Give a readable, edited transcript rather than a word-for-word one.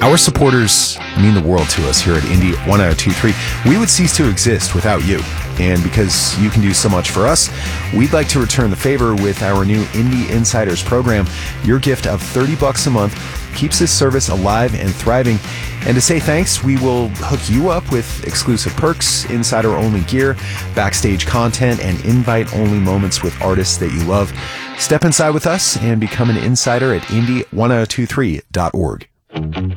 Our supporters mean the world to us here at Indie 1023. We would cease to exist without you. And because you can do so much for us, we'd like to return the favor with our new Indie Insiders program. Your gift of $30 a month keeps this service alive and thriving. And to say thanks, we will hook you up with exclusive perks, insider-only gear, backstage content, and invite-only moments with artists that you love. Step inside with us and become an insider at indie1023.org.